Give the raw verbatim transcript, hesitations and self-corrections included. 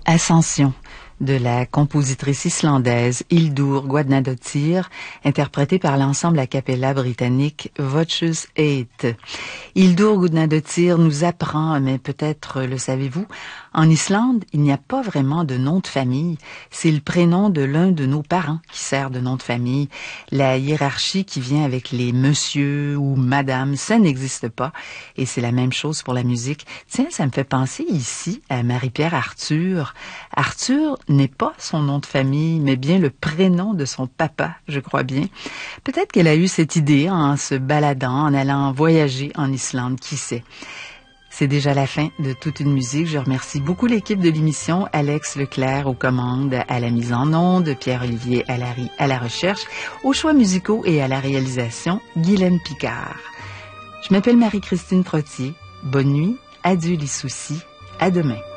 Ascension de la compositrice islandaise Hildur Guðnadóttir, interprétée par l'ensemble a cappella britannique Voices eight. Hildur Guðnadóttir nous apprend, mais peut-être le savez-vous, en Islande, il n'y a pas vraiment de nom de famille. C'est le prénom de l'un de nos parents qui sert de nom de famille. La hiérarchie qui vient avec les monsieur ou madame, ça n'existe pas. Et c'est la même chose pour la musique. Tiens, ça me fait penser ici à Marie-Pierre Arthur. Arthur n'est pas son nom de famille, mais bien le prénom de son papa, je crois bien. Peut-être qu'elle a eu cette idée en se baladant, en allant voyager en Islande, qui sait. C'est déjà la fin de toute une musique. Je remercie beaucoup l'équipe de l'émission, Alex Leclerc aux commandes, à la mise en onde, Pierre-Olivier Allary à la recherche, aux choix musicaux et à la réalisation, Guylaine Picard. Je m'appelle Marie-Christine Trottier. Bonne nuit, adieu les soucis, à demain.